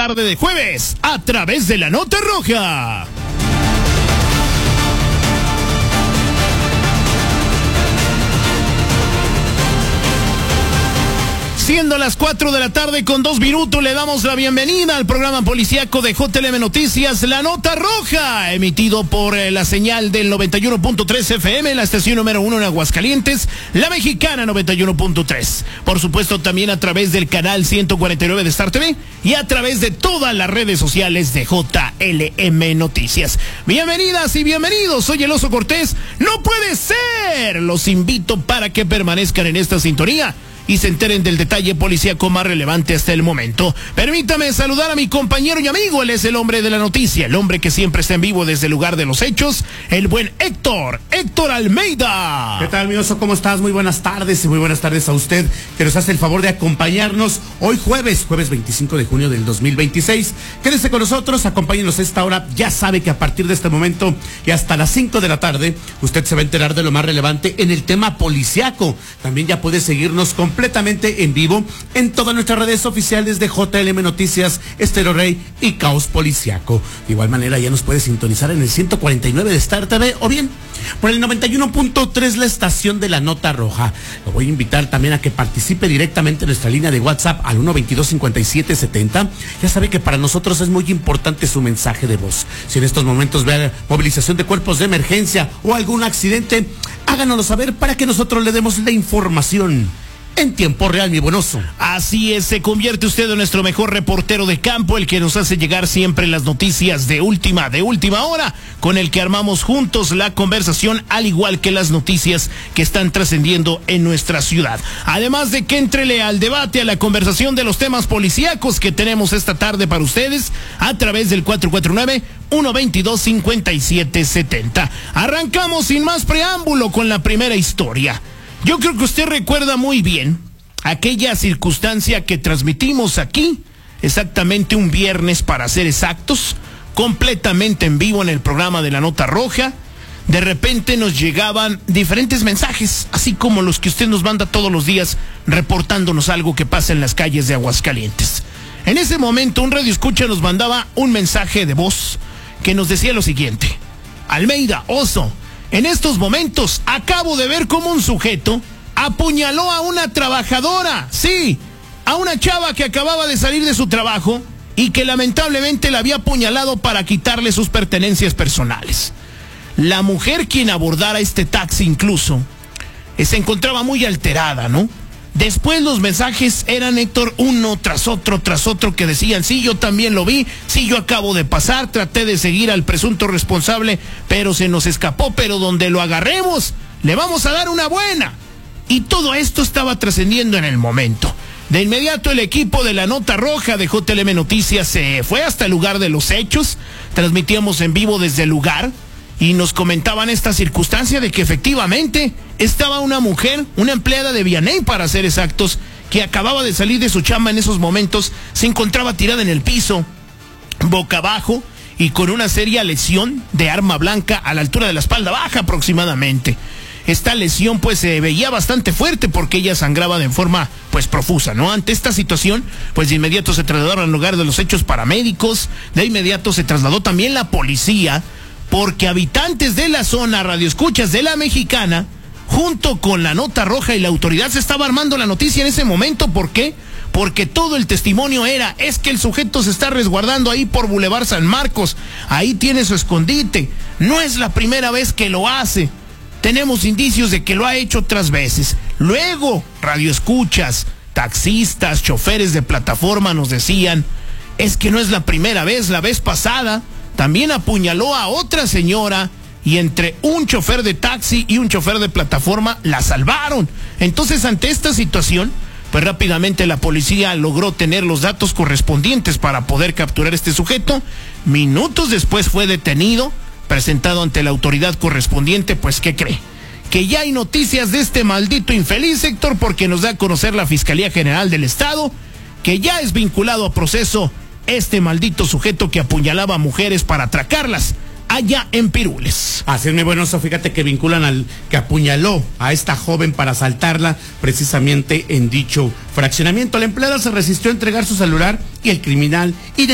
tarde de jueves a través de La Nota Roja. Siendo las 4 de la tarde con 2 minutos, le damos la bienvenida al programa policíaco de JLM Noticias, La Nota Roja, emitido por la señal del 91.3 FM, la estación número 1 en Aguascalientes, La Mexicana 91.3. Por supuesto, también a través del canal 149 de Star TV y a través de todas las redes sociales de JLM Noticias. Bienvenidas y bienvenidos, soy el Oso Cortés. ¡No puede ser! Los invito para que permanezcan en esta sintonía y se enteren del detalle policíaco más relevante hasta el momento. Permítame saludar a mi compañero y amigo, él es el hombre de la noticia, el hombre que siempre está en vivo desde el lugar de los hechos, el buen Héctor Almeida. ¿Qué tal, mi Oso? ¿Cómo estás? Muy buenas tardes y muy buenas tardes a usted que nos hace el favor de acompañarnos hoy jueves 25 de junio del 2026. Quédese con nosotros, acompáñenos a esta hora. Ya sabe que a partir de este momento y hasta las 5 de la tarde, usted se va a enterar de lo más relevante en el tema policíaco. También ya puede seguirnos completamente en vivo en todas nuestras redes oficiales de JLM Noticias, Estéreo Rey y Caos Policiaco. De igual manera ya nos puede sintonizar en el 149 de Star TV o bien por el 91.3 la estación de La Nota Roja. Lo voy a invitar también a que participe directamente en nuestra línea de WhatsApp al 122-5770. Ya sabe que para nosotros es muy importante su mensaje de voz. Si en estos momentos ve movilización de cuerpos de emergencia o algún accidente, háganoslo saber para que nosotros le demos la información en tiempo real, mi buen Oso. Así es, se convierte usted en nuestro mejor reportero de campo, el que nos hace llegar siempre las noticias de última hora, con el que armamos juntos la conversación, al igual que las noticias que están trascendiendo en nuestra ciudad. Además de que entrele al debate, a la conversación de los temas policíacos que tenemos esta tarde para ustedes, a través del 449-122-5770. Arrancamos sin más preámbulo con la primera historia. Yo creo que usted recuerda muy bien aquella circunstancia que transmitimos aquí, exactamente un viernes para ser exactos, completamente en vivo en el programa de La Nota Roja. De repente nos llegaban diferentes mensajes, así como los que usted nos manda todos los días, reportándonos algo que pasa en las calles de Aguascalientes. En ese momento un radioescucha nos mandaba un mensaje de voz que nos decía lo siguiente: Almeida, Oso, en estos momentos acabo de ver cómo un sujeto apuñaló a una trabajadora, sí, a una chava que acababa de salir de su trabajo y que lamentablemente la había apuñalado para quitarle sus pertenencias personales. La mujer quien abordara este taxi incluso se encontraba muy alterada, ¿no? Después los mensajes eran, Héctor, uno tras otro, que decían: sí, yo también lo vi, sí, yo acabo de pasar, traté de seguir al presunto responsable, pero se nos escapó, pero donde lo agarremos, le vamos a dar una buena. Y todo esto estaba trascendiendo en el momento. De inmediato el equipo de La Nota Roja de JLM Noticias se fue hasta el lugar de los hechos, transmitíamos en vivo desde el lugar, y nos comentaban esta circunstancia de que efectivamente estaba una mujer, una empleada de Vianey para ser exactos, que acababa de salir de su chamba en esos momentos, se encontraba tirada en el piso, boca abajo y con una seria lesión de arma blanca a la altura de la espalda baja aproximadamente. Esta lesión pues se veía bastante fuerte porque ella sangraba de forma pues profusa, ¿no? Ante esta situación pues de inmediato se trasladaron al lugar de los hechos paramédicos, de inmediato se trasladó también la policía, porque habitantes de la zona, radioescuchas de La Mexicana, junto con La Nota Roja y la autoridad, se estaba armando la noticia en ese momento. ¿Por qué? Porque todo el testimonio es que el sujeto se está resguardando ahí por Boulevard San Marcos, ahí tiene su escondite, no es la primera vez que lo hace, tenemos indicios de que lo ha hecho otras veces. Luego, radioescuchas, taxistas, choferes de plataforma nos decían: es que no es la primera vez, la vez pasada también apuñaló a otra señora y entre un chofer de taxi y un chofer de plataforma la salvaron. Entonces, ante esta situación, pues rápidamente la policía logró tener los datos correspondientes para poder capturar a este sujeto. Minutos después fue detenido, presentado ante la autoridad correspondiente. Pues, ¿qué cree? Que ya hay noticias de este maldito infeliz, Héctor, porque nos da a conocer la Fiscalía General del Estado que ya es vinculado a proceso este maldito sujeto que apuñalaba a mujeres para atracarlas allá en Pirules. Así es, mi buen Oso, fíjate que vinculan al que apuñaló a esta joven para asaltarla precisamente en dicho fraccionamiento. La empleada se resistió a entregar su celular y el criminal